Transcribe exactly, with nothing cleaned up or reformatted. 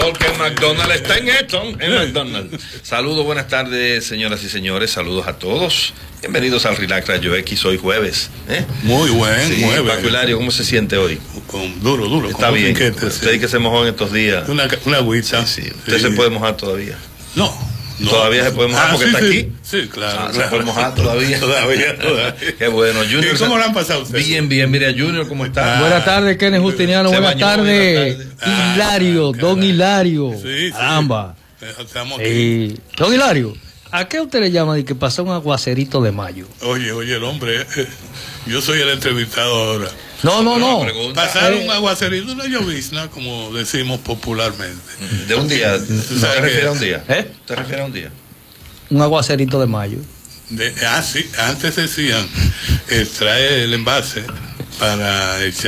Porque el McDonald's está en esto, en McDonald's. Saludos, buenas tardes, señoras y señores. Saludos a todos. Bienvenidos al Relax Radio X, hoy jueves. ¿eh? Muy buen sí, jueves. Paco Hilario, ¿cómo se siente hoy? Con, duro, duro. Está bien. Finquete, usted sí. que se mojó en estos días. Una, una agüita. Sí, sí. ¿Usted sí. se puede mojar todavía? No. No, todavía se puede mojar ah, porque sí, está sí. aquí. Sí, claro. Ah, claro. Se puede mojar todavía. todavía, todavía. Qué bueno, Junior. ¿Y cómo lo han pasado ustedes? Bien, bien. Mira, Junior, ¿cómo está? Ah, buenas tardes, Kenneth Justiniano. Buenas tardes, Ah, Hilario, don Hilario. Sí, sí. Caramba. Estamos aquí. Eh, don Hilario, ¿a qué usted le llama de que pasó un aguacerito de mayo? Oye, oye, el hombre, eh, yo soy el entrevistado ahora. No, no, no. Pasar Eh, un aguacerito, una llovizna, como decimos popularmente. De un día. ¿Te ¿Sabes refieres qué? a un día? ¿Eh? ¿Te refieres a un día? Un aguacerito de mayo. De, ah, sí, antes decían, extrae el envase para echar